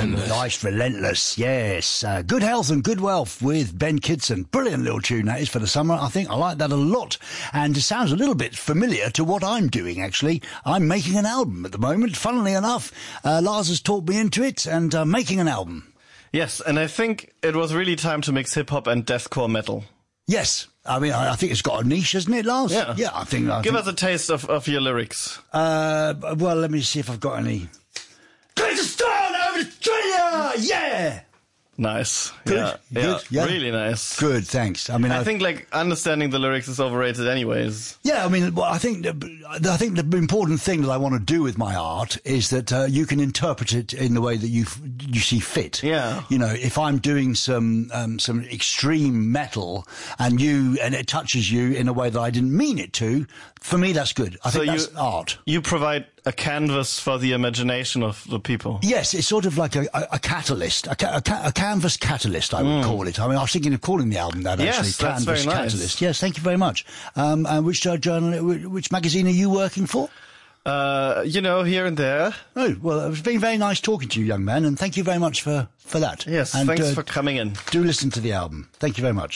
Life's Relentless, yes. Good Health and Good Wealth with Ben Kidson. Brilliant little tune that is for the summer. I think I like that a lot. And it sounds a little bit familiar to what I'm doing, actually. I'm making an album at the moment. Funnily enough, Lars has talked me into it and making an album. Yes, and I think it was really time to mix hip-hop and deathcore metal. Yes. I mean, I think it's got a niche, hasn't it, Lars? Yeah. Yeah, I think... Give us a taste of your lyrics. Well, let me see if I've got any... Greatest star over Australia! Yeah! Nice. Good. Yeah. Really nice. Good, thanks. I mean, I think like understanding the lyrics is overrated anyways. Yeah, I mean, well, I think the important thing that I want to do with my art is that you can interpret it in the way that you see fit. Yeah. You know, if I'm doing some extreme metal and it touches you in a way that I didn't mean it to, for me that's good. I think that's art. You provide a canvas for the imagination of the people. Yes, it's sort of like a catalyst, a canvas catalyst, I would call it. I mean, I was thinking of calling the album that, actually. Yes, that's Canvas very Catalyst. nice. Yes, thank you very much. And which magazine are you working for? Here and there. Oh, well, it's been very nice talking to you, young man, and thank you very much for that. Yes, and, thanks for coming in. Do listen to the album. Thank you very much.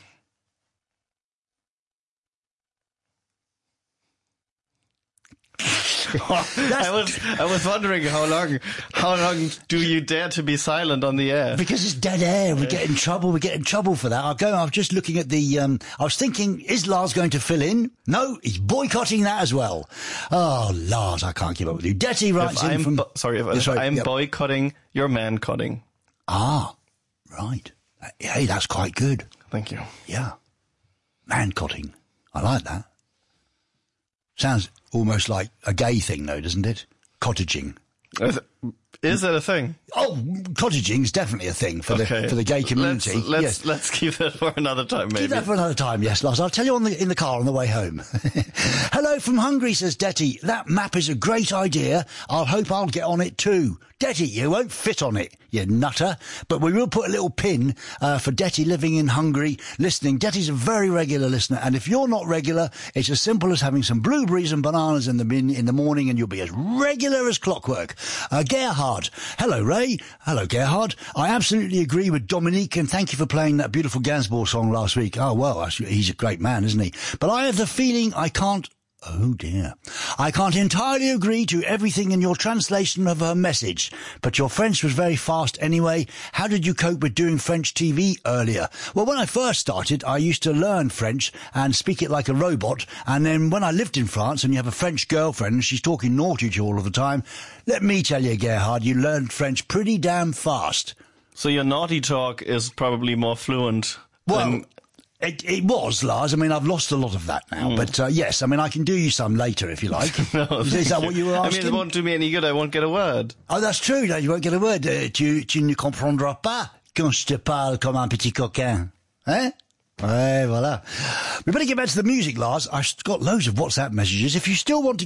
I was wondering how long do you dare to be silent on the air? Because it's dead air. We get in trouble. We get in trouble for that. I was just looking at the. I was thinking, is Lars going to fill in? No, he's boycotting that as well. Oh, Lars, I can't keep up with you. Detty writes in from. I'm boycotting your man-cotting. Ah, right. Hey, that's quite good. Thank you. Yeah, man-cotting. I like that. Sounds almost like a gay thing, though, doesn't it? Cottaging. Is that a thing? Oh, cottaging's definitely a thing for the gay community. Let's keep that for another time, maybe. Keep that for another time, yes, Lars. I'll tell you in the car on the way home. Hello from Hungary, says Detty. That map is a great idea. Hope I'll get on it too. Detty, you won't fit on it, you nutter. But we will put a little pin for Detty living in Hungary, listening. Detty's a very regular listener, and if you're not regular, it's as simple as having some blueberries and bananas in the bin in the morning, and you'll be as regular as clockwork. Gerhard. Hello, Ray. Hello, Gerhard. I absolutely agree with Dominique, and thank you for playing that beautiful Gainsbourg song last week. Oh, well, he's a great man, isn't he? But I have the feeling I can't entirely agree to everything in your translation of her message, but your French was very fast anyway. How did you cope with doing French TV earlier? Well, when I first started, I used to learn French and speak it like a robot, and then when I lived in France and you have a French girlfriend and she's talking naughty to you all of the time, let me tell you, Gerhard, you learned French pretty damn fast. So your naughty talk is probably more fluent than... It was, Lars. I mean, I've lost a lot of that now. But, yes, I mean, I can do you some later if you like. No, is that what you were asking? I mean, it won't do me any good. I won't get a word. Oh, that's true. No, you won't get a word. Tu ne comprendras pas quand je te parle comme un petit coquin. Eh? Ouais, voilà. We better get back to the music, Lars. I've got loads of WhatsApp messages. If you still want to